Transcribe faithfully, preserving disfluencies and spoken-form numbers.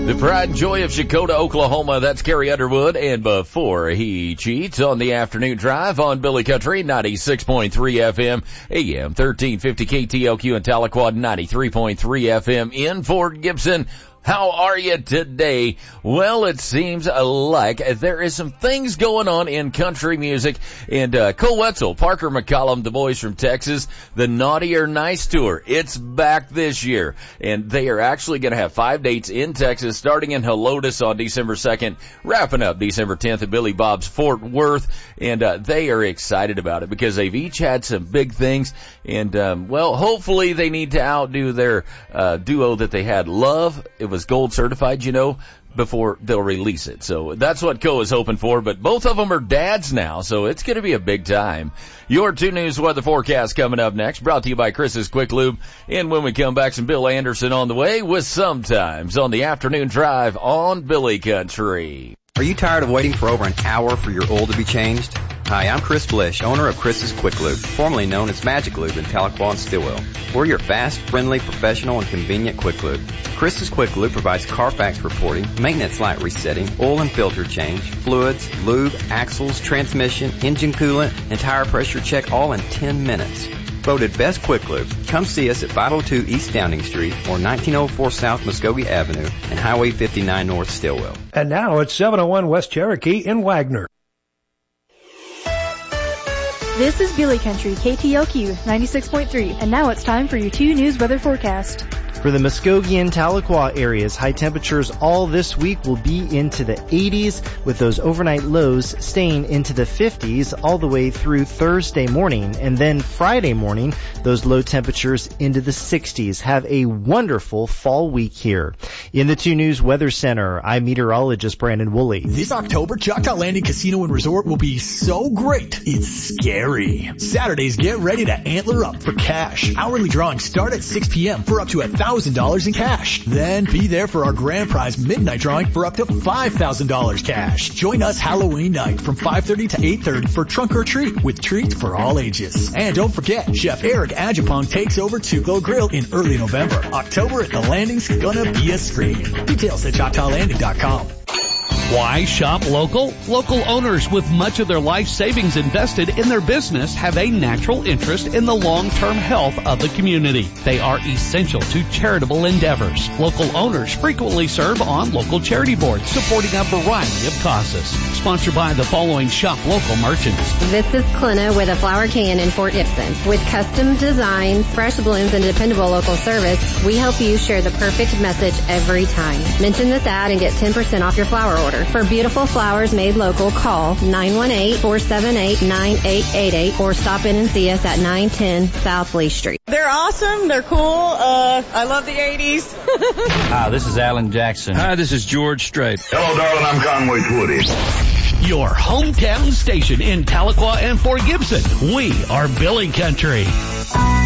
The pride and joy of Shakota, Oklahoma, that's Carrie Underwood, and Before He Cheats on the afternoon drive on Billy Country, ninety-six point three F M, A M thirteen fifty K T L Q in Tahlequah, ninety-three point three F M in Fort Gibson. How are you today? Well, it seems like there is some things going on in country music. And uh, Cole Wetzel, Parker McCollum, the boys from Texas, the Naughty or Nice Tour. It's back this year. And they are actually going to have five dates in Texas, starting in Helotes on December second, wrapping up December tenth at Billy Bob's Fort Worth. And uh, they are excited about it because they've each had some big things. And, um, well, hopefully they need to outdo their uh, duo that they had, Love. It was gold certified, you know, before they'll release it. So that's what Co is hoping for, but both of them are dads now, so it's going to be a big time. Your two News weather forecast coming up next, brought to you by Chris's Quick Lube. And when we come back, some Bill Anderson on the way with Sometimes on the afternoon drive on Billy Country. Are you tired of waiting for over an hour for your oil to be changed? Hi, I'm Chris Blish, owner of Chris's Quick Lube, formerly known as Magic Lube in Tahlequah and Stillwell. We're your fast, friendly, professional, and convenient Quick Lube. Chris's Quick Lube provides Carfax reporting, maintenance light resetting, oil and filter change, fluids, lube, axles, transmission, engine coolant, and tire pressure check all in ten minutes. Voted Best Quick Lube. Come see us at five oh two East Downing Street or nineteen oh four South Muskogee Avenue and Highway fifty-nine North Stillwell. And now it's seven oh one West Cherokee in Wagner. This is Billy Country, K T L Q ninety-six point three, and now it's time for your two News weather forecast. For the Muskogee and Tahlequah areas, high temperatures all this week will be into the eighties, with those overnight lows staying into the fifties all the way through Thursday morning. And then Friday morning, those low temperatures into the sixties. Have a wonderful fall week here. In the two News Weather Center, I'm meteorologist Brandon Woolley. This October, Choctaw Landing Casino and Resort will be so great, it's scary. Saturdays, get ready to antler up for cash. Hourly drawings start at six p.m. for up to a one thousand dollars in cash. Then be there for our grand prize midnight drawing for up to five thousand dollars cash. Join us Halloween night from five thirty to eight thirty for Trunk or Treat with treats for all ages. And don't forget, Chef Eric Ajapong takes over To-Go Grill in early November. October at the Landing's gonna be a scream. Details at choctaw landing dot com. Why shop local? Local owners with much of their life savings invested in their business have a natural interest in the long-term health of the community. They are essential to charitable endeavors. Local owners frequently serve on local charity boards supporting a variety of causes. Sponsored by the following shop local merchants. This is Clina with a flower can in Fort Gibson. With custom designs, fresh blooms, and dependable local service, we help you share the perfect message every time. Mention this ad and get ten percent off your flower order. For beautiful flowers made local, call nine one eight, four seven eight, nine eight eight eight or stop in and see us at nine ten South Lee Street. They're awesome. They're cool. Uh, I love the eighties. Hi, this is Alan Jackson. Hi, this is George Strait. Hello, darling. I'm Conway Twitty. Your hometown station in Tahlequah and Fort Gibson. We are Billy Country.